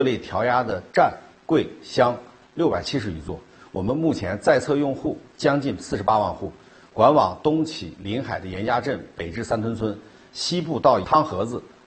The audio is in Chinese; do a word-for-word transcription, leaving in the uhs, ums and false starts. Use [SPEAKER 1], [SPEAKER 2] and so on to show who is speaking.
[SPEAKER 1] 类调压的站、柜、箱六百七十余座。我们目前在册用户将近四十八万户，管网东起临海的严家镇，北至三屯村，西部到汤河子，